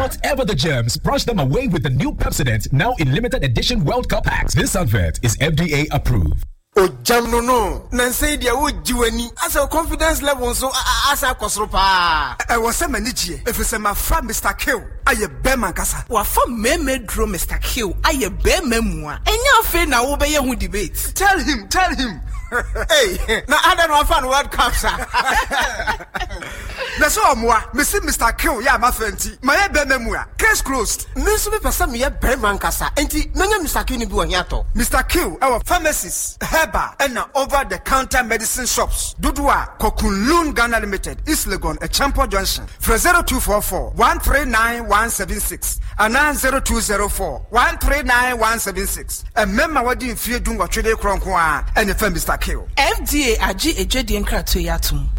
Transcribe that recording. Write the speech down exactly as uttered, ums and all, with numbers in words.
Whatever the germs, brush them away with the new Pepsodent, now in limited edition World Cup packs. This advert is F D A approved. O jam no no na say dia wo jiwani as a confidence level so asa kosoro pa e wo se manigie efese ma fra Mister Kill aye Beman kasa wa fa meme dro Mister Kill aye Beman mu a enya afi na wo be ye hu debate. Tell him tell him hey na ada no fan World Cup sa na so omoa me see Mister Kill ya ma fanti ma ye Beman mu a case closed. Me so be person me ye Beman kasa enti menya Mister Kill ni bi wo hiato. Mister Kill our pharmacies and over the counter medicine shops. Dudua Kokunlun Ghana Limited, East Legon, a Champo Junction. For zero two four four one three nine one seven six and nine zero two zero four one three nine one seven six. A member wadi in fear doing what trade cronkwa and the firm Mister Kill. F D A aji ejedi enkrato yatum.